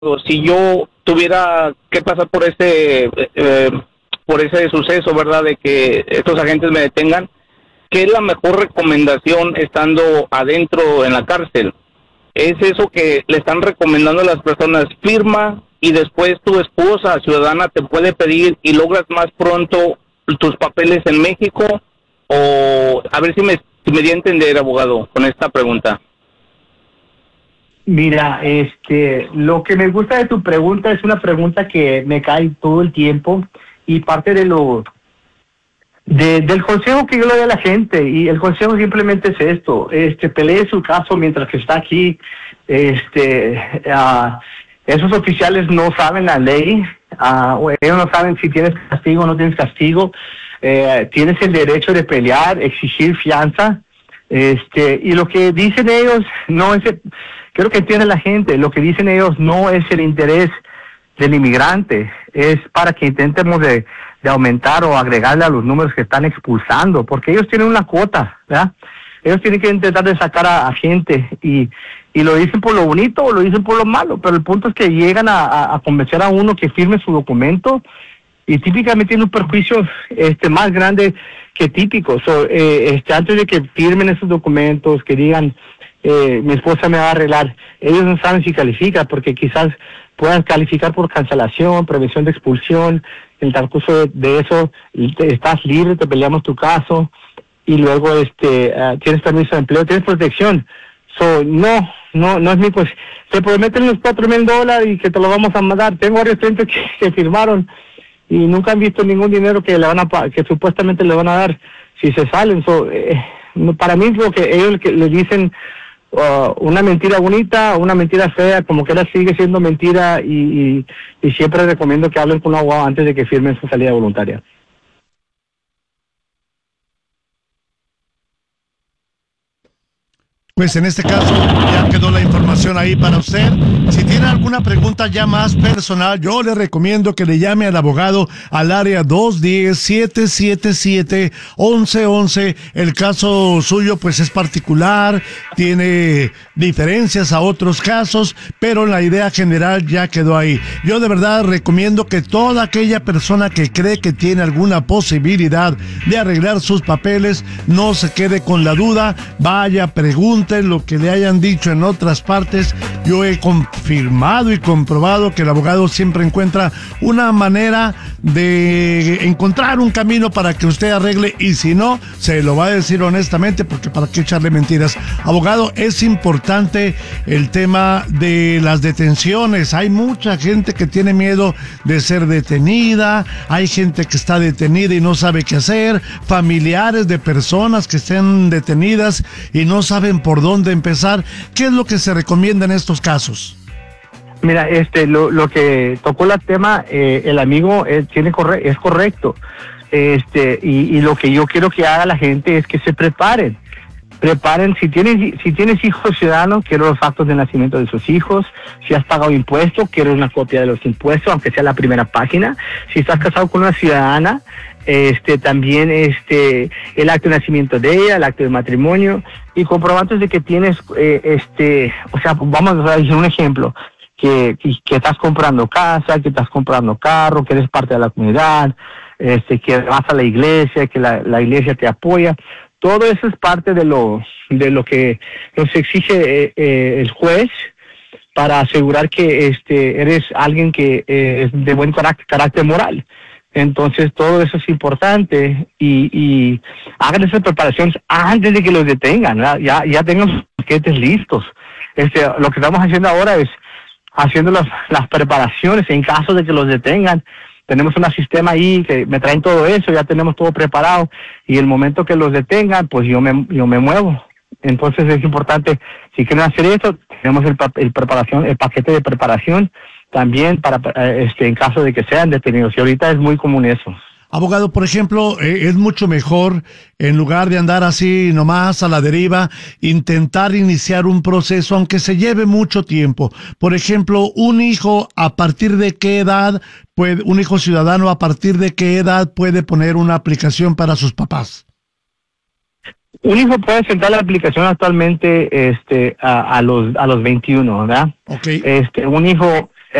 Si yo tuviera que pasar por ese suceso, ¿verdad? De que estos agentes me detengan, ¿qué es la mejor recomendación estando adentro en la cárcel? Es eso que le están recomendando a las personas: firma y después tu esposa ciudadana te puede pedir y logras más pronto tus papeles en México. O a ver si me di a entender, abogado, con esta pregunta. Mira, lo que me gusta de tu pregunta es una pregunta que me cae todo el tiempo, y parte del consejo que yo le doy a la gente, y el consejo simplemente es esto: pelee su caso mientras que está aquí. Esos oficiales no saben la ley, ellos no saben si tienes castigo o no tienes castigo. Tienes el derecho de pelear, exigir fianza, y lo que dicen ellos no es, creo que entiende la gente, lo que dicen ellos no es el interés del inmigrante, es para que intentemos de aumentar o agregarle a los números que están expulsando, porque ellos tienen una cuota, ¿verdad? Ellos tienen que intentar de sacar a gente, y lo dicen por lo bonito o lo dicen por lo malo, pero el punto es que llegan a convencer a uno que firme su documento, y típicamente tiene un perjuicio más grande que típico. Antes de que firmen esos documentos, que digan mi esposa me va a arreglar, ellos no saben si califica, porque quizás puedan calificar por cancelación, prevención de expulsión. En el transcurso de eso estás libre, te peleamos tu caso, y luego tienes permiso de empleo, tienes protección. No es mi, pues te prometen los $4,000 y que te lo vamos a mandar. Tengo varios clientes que firmaron y nunca han visto ningún dinero que que supuestamente le van a dar si se salen. Para mí es lo que ellos le dicen, una mentira bonita, una mentira fea, como que sigue siendo mentira, y siempre recomiendo que hablen con un abogado antes de que firmen su salida voluntaria. Pues en este caso ya quedó la información ahí para usted. Si tiene alguna pregunta ya más personal, yo le recomiendo que le llame al abogado al área 210-777-1111. El caso suyo pues es particular, tiene diferencias a otros casos, pero la idea general ya quedó ahí. Yo de verdad recomiendo que toda aquella persona que cree que tiene alguna posibilidad de arreglar sus papeles no se quede con la duda, vaya, pregunte lo que le hayan dicho en otras partes. Yo he confirmado y comprobado que el abogado siempre encuentra una manera de encontrar un camino para que usted arregle, y si no, se lo va a decir honestamente, porque para qué echarle mentiras. Abogado, es importante el tema de las detenciones. Hay mucha gente que tiene miedo de ser detenida, hay gente que está detenida y no sabe qué hacer, familiares de personas que estén detenidas y no saben por dónde empezar. ¿Qué es lo que se recomienda en estos casos? Mira, lo que tocó el tema, el amigo es correcto. Y lo que yo quiero que haga la gente es que se preparen. Si tienes hijos ciudadanos, quiero los actos de nacimiento de sus hijos. Si has pagado impuestos, quiero una copia de los impuestos, aunque sea la primera página. Si estás casado con una ciudadana, también el acto de nacimiento de ella, el acto de matrimonio, y comprobantes de que tienes, vamos a decir un ejemplo, que estás comprando casa, que estás comprando carro, que eres parte de la comunidad, que vas a la iglesia, que la iglesia te apoya. Todo eso es parte de lo que nos exige el juez, para asegurar que eres alguien que es de buen carácter moral. Entonces todo eso es importante, y hagan esas preparaciones antes de que los detengan, ¿verdad? Ya tengan sus paquetes listos. Lo que estamos haciendo ahora es haciendo las preparaciones en caso de que los detengan. Tenemos un sistema ahí que me traen todo eso, ya tenemos todo preparado, y el momento que los detengan, pues yo me muevo. Entonces es importante, si quieren hacer esto, tenemos el paquete de preparación también para en caso de que sean detenidos, y ahorita es muy común eso. Abogado, por ejemplo, es mucho mejor, en lugar de andar así nomás a la deriva, intentar iniciar un proceso, aunque se lleve mucho tiempo. Por ejemplo, un hijo ciudadano, ¿a partir de qué edad puede poner una aplicación para sus papás? Un hijo puede sentar la aplicación actualmente a los 21, ¿verdad? Okay. Un hijo